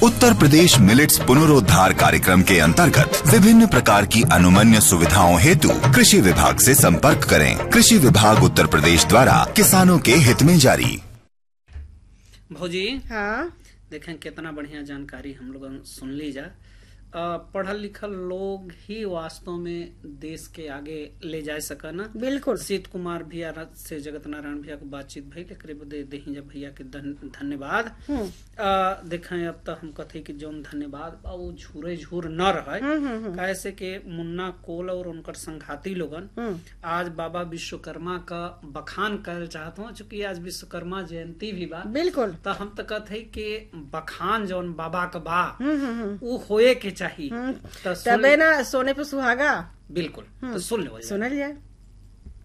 Uttar Pradesh millets पुनरोद्धार कार्यक्रम के अंतर्गत विभिन्न प्रकार की अनुमन्य सुविधाओं हेतु कृषि विभाग से संपर्क करें। कृषि विभाग उत्तर प्रदेश द्वारा किसानों के हित में जारी। भौजी, हाँ, देखें कितना बढ़िया जानकारी हम लोग सुन ली जा। पढ़ल लिखल लोग ही वास्तव में देश के आगे ले जा सका ना। बिल्कुल। सीत कुमार भैया से जगत नारायण भैया को बातचीत भई, दे दही भैया के धन्यवाद। देखें अब तो हम कथे कि जौन धन्यवाद वो झूरे झूर न रहे, कैसे के मुन्ना कोल और उनकर संघाती लोगन आज बाबा विश्वकर्मा का बखान कर चाहत हूँ, चूंकि आज विश्वकर्मा जयंती भी बा। बिल्कुल। तो हम तो कहते कि बखान जौन बाबा का बा वो होए के चाहिए, तबे ना सोने पे सुहागा। बिल्कुल। तो सुन लो सुनल जाए।